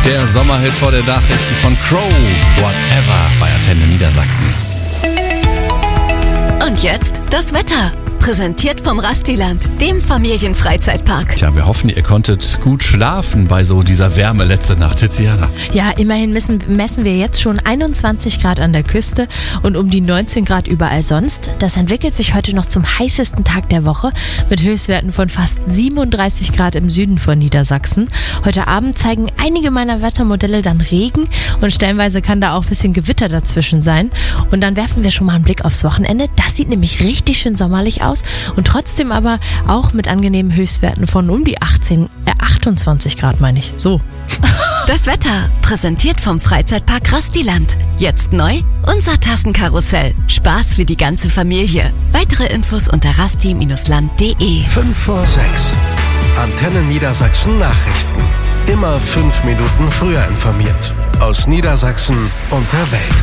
Der Sommerhit vor den Nachrichten von Crow. Whatever bei Antenne Niedersachsen. Und jetzt das Wetter. Präsentiert vom Rastiland, dem Familienfreizeitpark. Tja, wir hoffen, ihr konntet gut schlafen bei so dieser Wärme letzte Nacht. Tiziana. Ja, immerhin messen wir jetzt schon 21 Grad an der Küste und um die 19 Grad überall sonst. Das entwickelt sich heute noch zum heißesten Tag der Woche mit Höchstwerten von fast 37 Grad im Süden von Niedersachsen. Heute Abend zeigen einige meiner Wettermodelle dann Regen und stellenweise kann da auch ein bisschen Gewitter dazwischen sein. Und dann werfen wir schon mal einen Blick aufs Wochenende. Das sieht nämlich richtig schön sommerlich aus und trotzdem aber auch mit angenehmen Höchstwerten von um die 28 Grad, meine ich. So. Das Wetter, präsentiert vom Freizeitpark Rastiland. Jetzt neu, unser Tassenkarussell. Spaß für die ganze Familie. Weitere Infos unter rasti-land.de. 5 vor 6. Antenne Niedersachsen Nachrichten. Immer 5 Minuten früher informiert. Aus Niedersachsen und der Welt.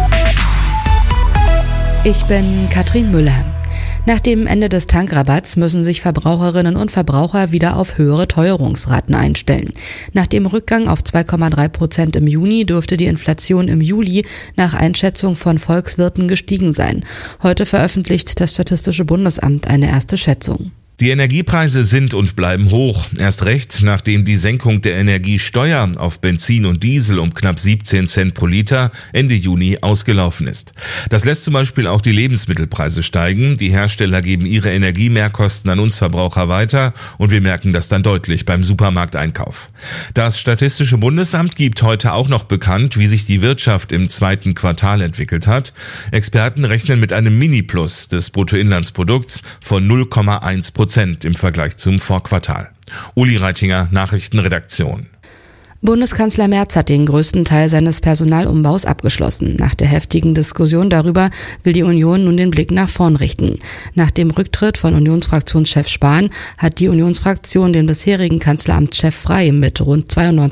Ich bin Katrin Müller. Nach dem Ende des Tankrabatts müssen sich Verbraucherinnen und Verbraucher wieder auf höhere Teuerungsraten einstellen. Nach dem Rückgang auf 2,3% im Juni dürfte die Inflation im Juli nach Einschätzung von Volkswirten gestiegen sein. Heute veröffentlicht das Statistische Bundesamt eine erste Schätzung. Die Energiepreise sind und bleiben hoch. Erst recht, nachdem die Senkung der Energiesteuer auf Benzin und Diesel um knapp 17 Cent pro Liter Ende Juni ausgelaufen ist. Das lässt zum Beispiel auch die Lebensmittelpreise steigen. Die Hersteller geben ihre Energiemehrkosten an uns Verbraucher weiter und wir merken das dann deutlich beim Supermarkteinkauf. Das Statistische Bundesamt gibt heute auch noch bekannt, wie sich die Wirtschaft im zweiten Quartal entwickelt hat. Experten rechnen mit einem Mini-Plus des Bruttoinlandsprodukts von 0,1% im Vergleich zum Vorquartal. Uli Reitinger, Nachrichtenredaktion. Bundeskanzler Merz hat den größten Teil seines Personalumbaus abgeschlossen. Nach der heftigen Diskussion darüber will die Union nun den Blick nach vorn richten. Nach dem Rücktritt von Unionsfraktionschef Spahn hat die Unionsfraktion den bisherigen Kanzleramtschef Frey mit rund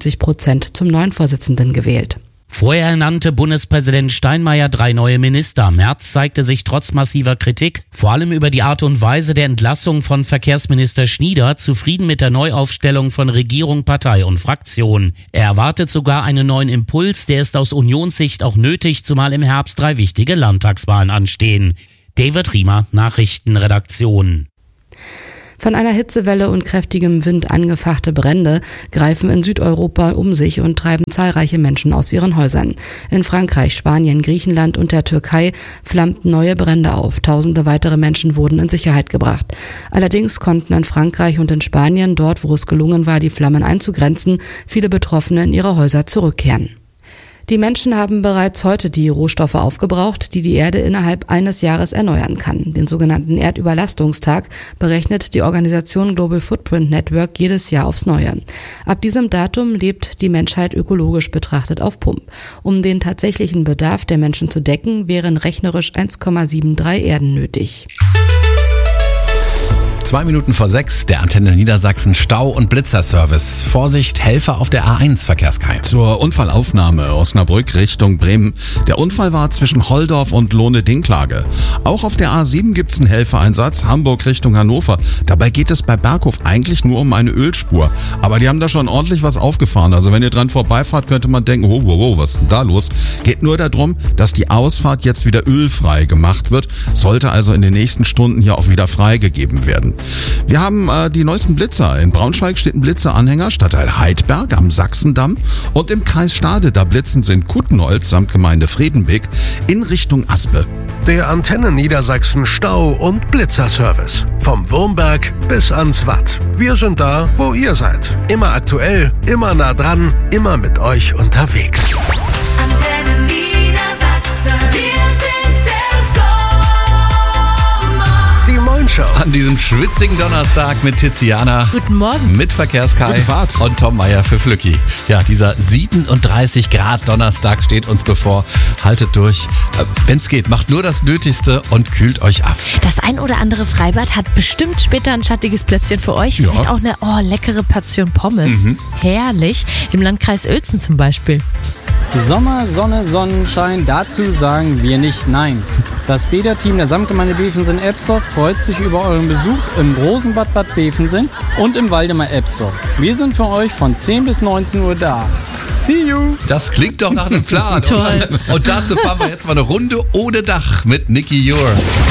92% zum neuen Vorsitzenden gewählt. Vorher ernannte Bundespräsident Steinmeier 3 neue Minister. Merz zeigte sich trotz massiver Kritik, vor allem über die Art und Weise der Entlassung von Verkehrsminister Schnieder, zufrieden mit der Neuaufstellung von Regierung, Partei und Fraktion. Er erwartet sogar einen neuen Impuls, der ist aus Unionssicht auch nötig, zumal im Herbst 3 wichtige Landtagswahlen anstehen. David Riemer, Nachrichtenredaktion. Von einer Hitzewelle und kräftigem Wind angefachte Brände greifen in Südeuropa um sich und treiben zahlreiche Menschen aus ihren Häusern. In Frankreich, Spanien, Griechenland und der Türkei flammten neue Brände auf. Tausende weitere Menschen wurden in Sicherheit gebracht. Allerdings konnten in Frankreich und in Spanien, dort wo es gelungen war, die Flammen einzugrenzen, viele Betroffene in ihre Häuser zurückkehren. Die Menschen haben bereits heute die Rohstoffe aufgebraucht, die die Erde innerhalb eines Jahres erneuern kann. Den sogenannten Erdüberlastungstag berechnet die Organisation Global Footprint Network jedes Jahr aufs Neue. Ab diesem Datum lebt die Menschheit ökologisch betrachtet auf Pump. Um den tatsächlichen Bedarf der Menschen zu decken, wären rechnerisch 1,73 Erden nötig. 2 Minuten vor 6, der Antenne Niedersachsen Stau- und Blitzerservice. Vorsicht, Helfer auf der A1 Verkehrskai. Zur Unfallaufnahme Osnabrück Richtung Bremen. Der Unfall war zwischen Holdorf und Lohne-Dinklage. Auch auf der A7 gibt's einen Helfereinsatz, Hamburg Richtung Hannover. Dabei geht es bei Berghof eigentlich nur um eine Ölspur. Aber die haben da schon ordentlich was aufgefahren. Also wenn ihr dran vorbeifahrt, könnte man denken, wow, was ist denn da los? Geht nur darum, dass die Ausfahrt jetzt wieder ölfrei gemacht wird. Sollte also in den nächsten Stunden hier auch wieder freigegeben werden. Wir haben die neuesten Blitzer. In Braunschweig steht ein Blitzeranhänger, Stadtteil Heidberg am Sachsendamm. Und im Kreis Stade, da blitzen sie in Kuttenholz samt Gemeinde Fredenbeck in Richtung Aspe. Der Antenne Niedersachsen Stau- und Blitzerservice. Vom Wurmberg bis ans Watt. Wir sind da, wo ihr seid. Immer aktuell, immer nah dran, immer mit euch unterwegs. Antenne Niedersachsen. Wir sind der Sommer. Die Moin-Show. An diesem schwitzigen Donnerstag mit Tiziana. Guten Morgen. Mit Verkehrskai. Gute Fahrt. Und Tom Meier für Flücki. Ja, dieser 37 Grad Donnerstag steht uns bevor. Haltet durch. Wenn es geht, macht nur das Nötigste und kühlt euch ab. Das ein oder andere Freibad hat bestimmt später ein schattiges Plätzchen für euch. Ja. Vielleicht auch eine leckere Portion Pommes. Herrlich. Im Landkreis Uelzen zum Beispiel. Sommer, Sonne, Sonnenschein, dazu sagen wir nicht nein. Das Bäderteam der Samtgemeinde Bevensen-Ebsdorf freut sich über euren Besuch im Rosenbad Bad Bevensen und im Waldemar-Ebsdorf. Wir sind für euch von 10 bis 19 Uhr da. See you! Das klingt doch nach einem Plan. Toll. Und dazu fahren wir jetzt mal eine Runde ohne Dach mit Nicky Jur.